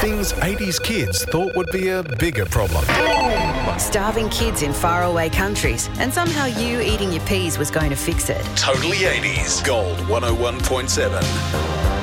Things 80s kids thought would be a bigger problem. Starving kids in faraway countries, and somehow you eating your peas was going to fix it. Totally 80s. Gold 101.7.